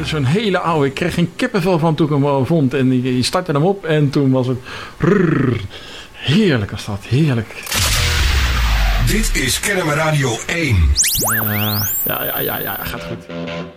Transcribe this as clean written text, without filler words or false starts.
zo'n hele oude. Ik kreeg geen kippenvel van toen ik hem vond. En je startte hem op en toen was het... Heerlijk was dat, heerlijk. Dit is Kennemer Radio 1. Ja, gaat goed.